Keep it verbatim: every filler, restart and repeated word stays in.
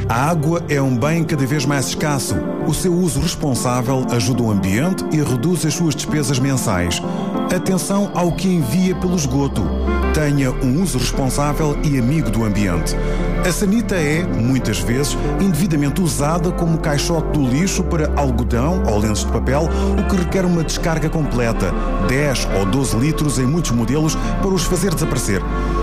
A água é um bem cada vez mais escasso. O seu uso responsável ajuda o ambiente e reduz as suas despesas mensais. Atenção ao que envia pelo esgoto. Tenha um uso responsável e amigo do ambiente. A sanita é, muitas vezes, indevidamente usada como caixote do lixo para algodão ou lenços de papel, o que requer uma descarga completa, dez ou doze litros em muitos modelos, para os fazer desaparecer.